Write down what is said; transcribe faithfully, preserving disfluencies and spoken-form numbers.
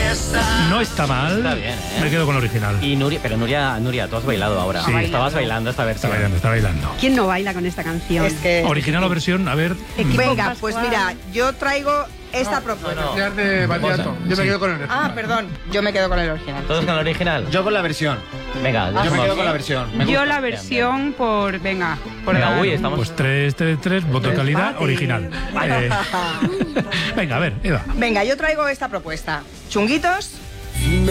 No está mal. Está bien, ¿eh? Me quedo con el original. Y Nuria, pero Nuria, Nuria, tú has bailado ahora. Sí. Estabas bailando esta Está versión. bailando, está bailando. ¿Quién no baila con esta canción? Es que... Original o versión, a ver. Equipo Venga, Pascual. pues mira, yo traigo esta propuesta. no. Ya de Batiato. Yo me Sí. quedo con el original. Ah, perdón, yo me quedo con el original. ¿Todos con el original? Yo con la versión. Venga, Yo me somos- quedo con la versión. Me Yo gusta. la versión por... Venga, por Venga, dar uy, un- estamos... Pues tres, tres, tres, voto de calidad, Empate. original. Eh, venga, a ver, Eva. Venga, yo traigo esta propuesta. Chunguitos,